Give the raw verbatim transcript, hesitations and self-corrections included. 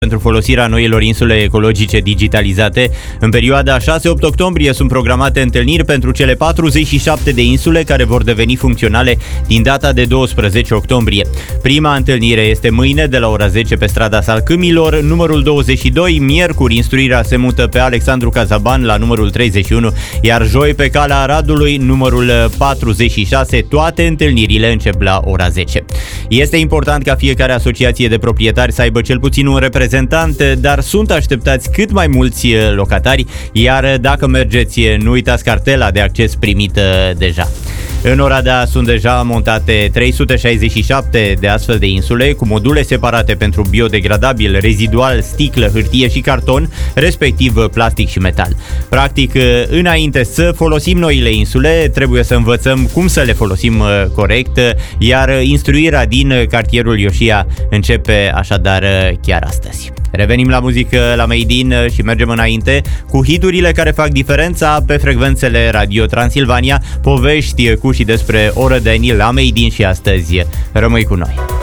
pentru folosirea noilor insule ecologice digitalizate. În perioada șase-opt octombrie sunt programate întâlniri pentru cele patruzeci și șapte de insule care vor deveni funcționale din data de douăsprezece octombrie. Prima întâlnire este mâine de la ora zece pe strada Salcâmilor, numărul douăzeci și doi, miercuri instruirea se mută pe Alexandru Cazaban la numărul treizeci și unu, iar joi pe Calea Aradului, numărul patruzeci și șase, toate întâlnirile încep la ora zece. Este important ca fiecare asociație de proprietari să aibă cel puțin un reprezentant, dar sunt așteptați cât mai mulți locatari, iar dacă mergeți, nu uitați cartela de acces primită deja. În Oradea sunt deja montate trei sute șaizeci și șapte de astfel de insule cu module separate pentru biodegradabil, rezidual, sticlă, hârtie și carton, respectiv plastic și metal. Practic, înainte să folosim noile insule, trebuie să învățăm cum să le folosim corect, iar instruirea din cartierul Ioșia începe așadar chiar astăzi. Revenim la muzică la Made in și mergem înainte cu hiturile care fac diferența pe frecvențele Radio Transilvania, povești cu și despre orădeni la Made in și astăzi. Rămâi cu noi!